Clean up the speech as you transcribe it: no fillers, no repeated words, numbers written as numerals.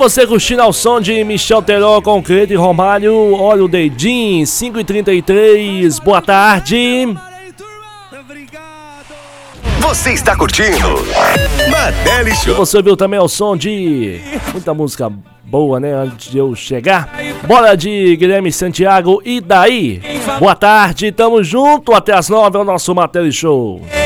você curtindo ao som de Michel Teló com Cleide Romário, olha o dedinho, 5h33, boa tarde. Você está curtindo Nardelli Show. E você ouviu também o som de muita música boa, né? Antes de eu chegar, bora de Guilherme Santiago e daí? Boa tarde, tamo junto, até as 9 é o nosso Nardelli Show.